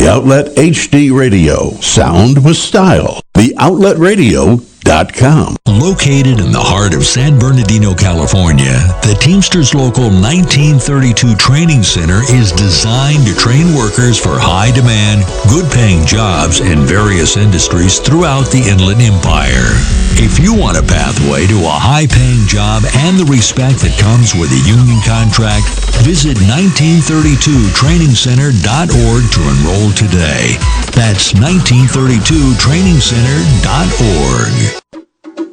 The Outlet HD Radio. Sound with style. TheOutletRadio.com. Located in the heart of San Bernardino, California, the Teamsters Local 1932 Training Center is designed to train workers for high-demand, good-paying jobs in various industries throughout the Inland Empire. If you want a pathway to a high-paying job and the respect that comes with a union contract, visit 1932trainingcenter.org to enroll today. That's 1932trainingcenter.org.